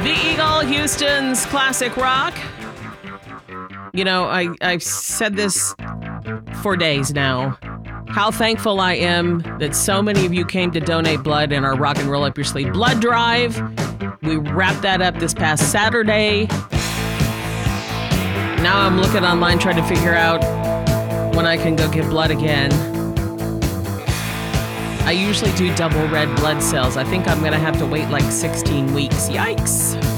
The Eagle, Houston's classic rock. You know, I've said this for days now. How thankful I am that so many of you came to donate blood in our Rock and Roll Up Your Sleeve blood drive. We wrapped that up this past Saturday. Now I'm looking online trying to figure out when I can go get blood again. I usually do double red blood cells. I think I'm going to have to wait like 16 weeks. Yikes.